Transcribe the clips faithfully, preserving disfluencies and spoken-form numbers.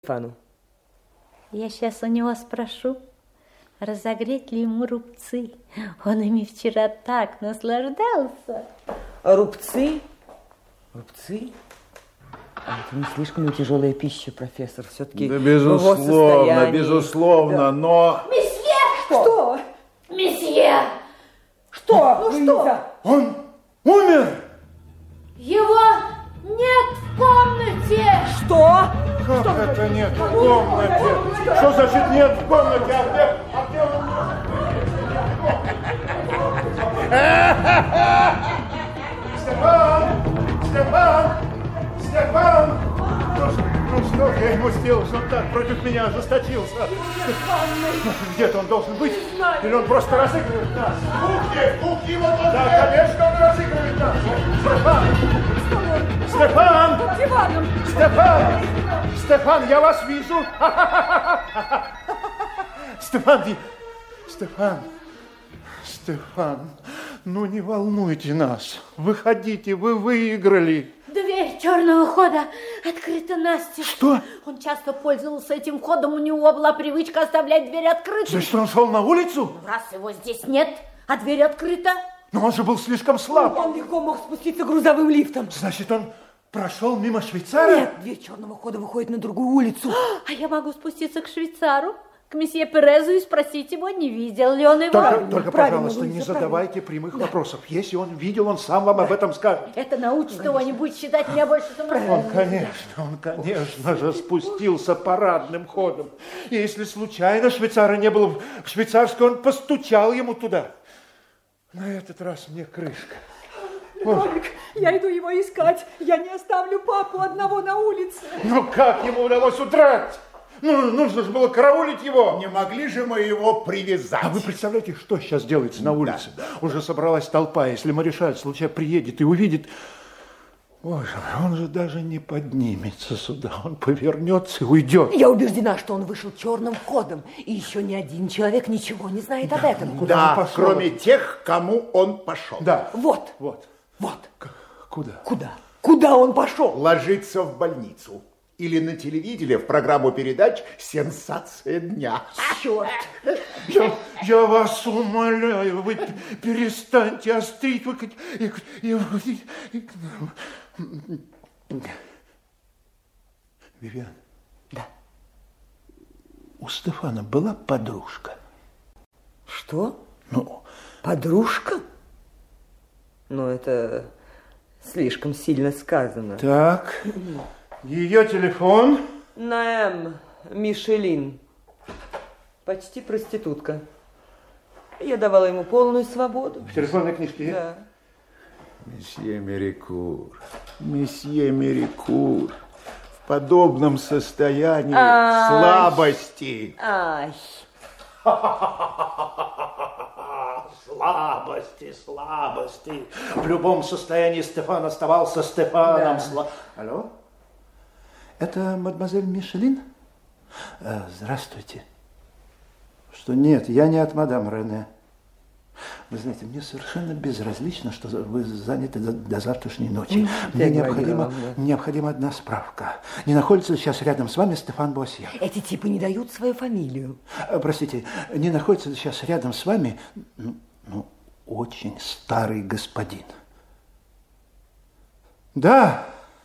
Фану. Я сейчас у него спрошу, разогреть ли ему рубцы. Он ими вчера так наслаждался. Рубцы? Рубцы? А это не слишком ли тяжелая пища, профессор? Все-таки да, безусловно, безусловно, да. Но... Месье! Что? Что? Месье! Что? Ну что? Он умер! Его нет в комнате! Что? Как что это нет в комнате? Что значит нет в комнате? А где, а где он? Степан! Степан! Степан! Ну, ну что же я ему сделал, что он так против меня ожесточился? Где-то он должен быть? Или он просто разыгрывает нас? Кухни! Кухни его тоже! Да, конечно, он разыгрывает нас! Степан! Степан! Под диваном! Степан! Степан, я вас вижу! Степан, Степан, Степан, ну не волнуйте нас. Выходите, вы выиграли. Дверь черного хода открыта настежь. Что? Он часто пользовался этим ходом, у него была привычка оставлять дверь открытой. Значит, он шел на улицу? Раз его здесь нет, а дверь открыта. Но он же был слишком слаб. Он легко мог спуститься грузовым лифтом. Значит, он прошел мимо швейцара? Нет, дверь черного хода выходит на другую улицу. А я могу спуститься к швейцару, к месье Перезу и спросить его, не видел ли он его. Только, Правильно, только правильно, пожалуйста, Луиза, не правильно. задавайте прямых да. вопросов. Если он видел, он сам вам да. об этом скажет. Это научит его, не будет считать меня больше сумасшедшим. Он, конечно, он, конечно же, спустился парадным ходом. И если случайно швейцара не было в швейцарской, он постучал ему туда. На этот раз мне крышка. Толик, я иду его искать. Я не оставлю папу одного на улице. Ну как ему удалось удрать? Ну, нужно же было караулить его. Не могли же мы его привязать. А вы представляете, что сейчас делается на улице? Да, да. Уже собралась толпа. Если Маришаль случайно приедет и увидит... Боже мой, он же даже не поднимется сюда. Он повернется и уйдет. Я убеждена, что он вышел черным ходом. И еще ни один человек ничего не знает да, об этом. Куда да, он пошел? Кроме тех, кому он пошел. Да. Вот. Вот. Вот. Куда? Куда? Куда он пошел? Ложиться в больницу. Или на телевидении в программу передач «Сенсация дня». Черт! Я, я вас умоляю, вы перестаньте острить. Вы, и, и, и, Вивиан. Да. У Стефана была подружка. Что? Ну, подружка? Ну, это слишком сильно сказано. Так, ее телефон? На М. Мишелин. Почти проститутка. Я давала ему полную свободу. В телефонной книжке? Да. Месье Мерикур, месье Мерикур, в подобном состоянии Ай. слабости. Ай. Слабости, слабости. В любом состоянии Стефан оставался Стефаном. Да. Сла... Алло? Это мадемуазель Мишелин? А, здравствуйте. Что нет, я не от мадам Рене. Вы знаете, мне совершенно безразлично, что вы заняты до, до завтрашней ночи. Мне необходима, да. необходима одна справка. Не находится ли сейчас рядом с вами Стефан Буасье? Эти типы не дают свою фамилию. Простите, не находится ли сейчас рядом с вами ну, ну, очень старый господин? Да.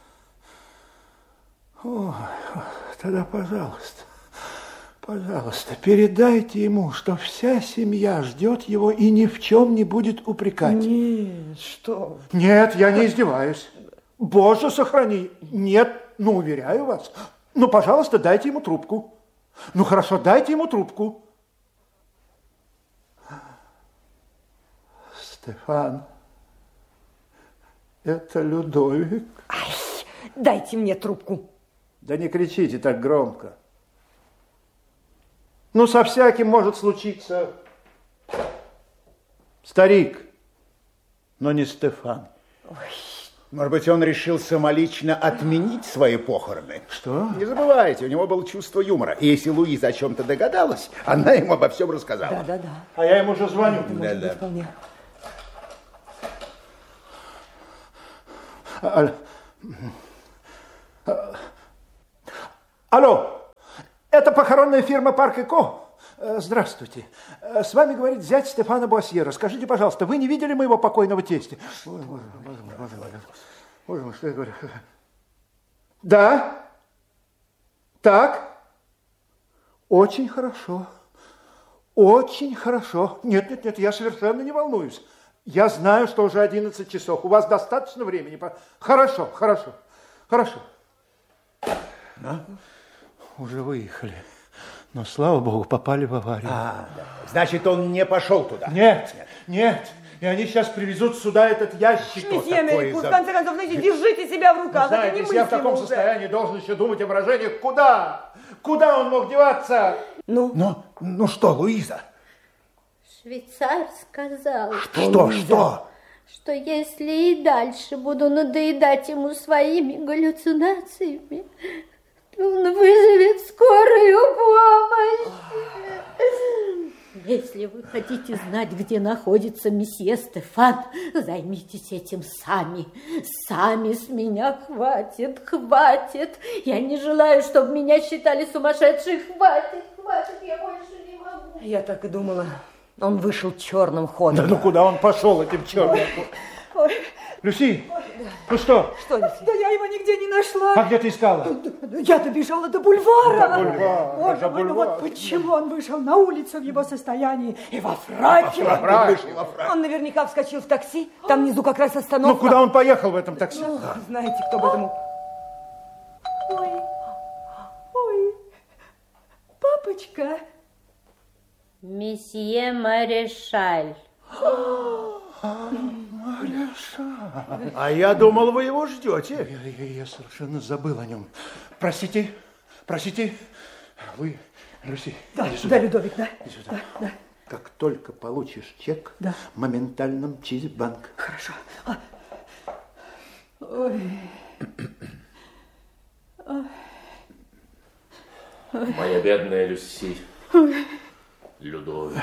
О, тогда, пожалуйста. Пожалуйста, передайте ему, что вся семья ждет его и ни в чем не будет упрекать. Нет, что? Нет, я не издеваюсь. Боже, сохрани. Нет, ну, уверяю вас. Ну, пожалуйста, дайте ему трубку. Ну, хорошо, дайте ему трубку. Стефан, это Людовик. Ай, дайте мне трубку. Да не кричите так громко. Ну, со всяким может случиться. Старик, но не Стефан. Ой. Может быть, он решил самолично отменить свои похороны? Что? Не забывайте, у него было чувство юмора. И если Луиза о чем-то догадалась, она ему обо всем рассказала. Да, да, да. А я ему уже звоню. Да, да. Вполне. А, Алло. Это похоронная фирма Парк Эко. Здравствуйте. С вами говорит зять Стефана Буассьера. Скажите, пожалуйста, вы не видели моего покойного тестя? Ой, боже мой, боже мой, боже мой. Боже мой, что я говорю? Да? Так? Очень хорошо. Очень хорошо. Нет, нет, нет, я совершенно не волнуюсь. Я знаю, что уже одиннадцать часов. У вас достаточно времени? Хорошо, хорошо, хорошо. Да? Уже выехали. Но, слава богу, попали в аварию. А, да. Значит, он не пошел туда? Нет, нет. И они сейчас привезут сюда этот ящик. Месье Мейку, в конце концов, знаете, держите себя в руках. Ну, знаете, если я в таком уже. состоянии должен еще думать о выражениях, куда? Куда он мог деваться? Ну? Ну, ну что, Луиза? Швейцар сказал, что, что? Что если и дальше буду надоедать ему своими галлюцинациями, он вызовет скорую помощь. Если вы хотите знать, где находится месье Стефан, займитесь этим сами. Сами с меня хватит, хватит. Я не желаю, чтобы меня считали сумасшедшей. Хватит, хватит, я больше не могу. Я так и думала. Он вышел черным ходом. Да ну куда он пошел этим черным ходом? Люси, Ой, да. ну что? Что, Люси? Да я его нигде не нашла. А где ты искала? Я добежала до бульвара. До бульвара. Боже до мой, ну бульвара. вот почему он вышел на улицу в его состоянии и во фраке. Во фраке. Во фраке. Он наверняка вскочил в такси. Там внизу как раз остановка. Ну куда он поехал в этом такси? Ну, знаете, кто бы этому... Ой, ой, папочка. Месье Марешаль. Марешаль. А я думал, вы его ждете. Я, я, я совершенно забыл о нем. Простите, простите. Вы, Люси, Да, иди сюда. да, Людовик, да. Иди сюда. Да, да. Как только получишь чек, Да. моментально мчись в банк. Хорошо. А. Ой. Моя бедная Люси. Людовик.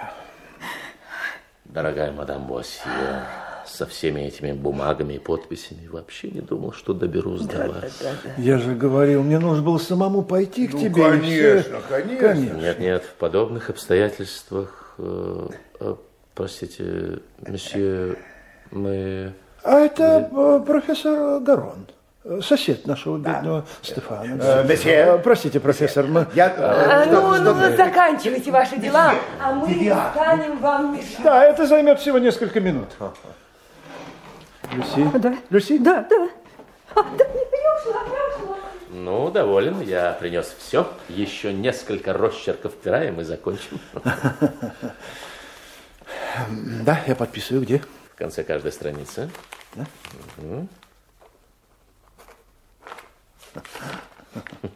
Дорогая мадам Буассьер, со всеми этими бумагами и подписями вообще не думал, что доберусь до вас. Да, да. Я же говорил, мне нужно было самому пойти к Ну, тебе. конечно, конечно. Нет, нет, в подобных обстоятельствах, э, э, простите, месье, мы... А это э, профессор Гарон, э, сосед нашего бедного Стефана. Э, месье. Э, Простите, профессор, мы... Я... А, э, ну, что- ну, что- заканчивайте ваши дела, а мы не Вивиан. станем вам мешать. Да, это займет всего несколько минут. Люси? Да. Люси? Да, да. А, да, я ушла, я ушла. Ну, доволен, я принес все. Еще несколько росчерков пера, и мы закончим. Да, я подписываю. Где? В конце каждой страницы. Да? Угу.